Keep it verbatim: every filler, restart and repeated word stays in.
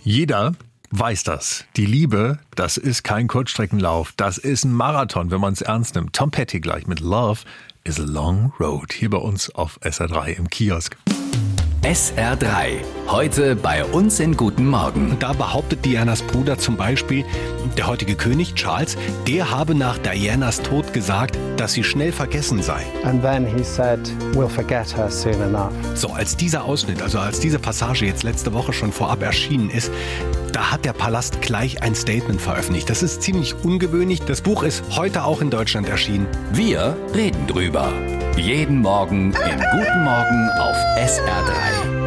Jeder weiß das. Die Liebe, das ist kein Kurzstreckenlauf. Das ist ein Marathon, wenn man es ernst nimmt. Tom Petty gleich mit Love is a Long Road. Hier bei uns auf S R drei im Kiosk. S R drei. Heute bei uns in Guten Morgen. Da behauptet Dianas Bruder zum Beispiel, der heutige König Charles, der habe nach Dianas Tod gesagt, dass sie schnell vergessen sei. And then he said, we'll forget her soon enough. So, als dieser Ausschnitt, also als diese Passage jetzt letzte Woche schon vorab erschienen ist, da hat der Palast gleich ein Statement veröffentlicht. Das ist ziemlich ungewöhnlich. Das Buch ist heute auch in Deutschland erschienen. Wir reden drüber. Jeden Morgen in Guten Morgen auf S R drei.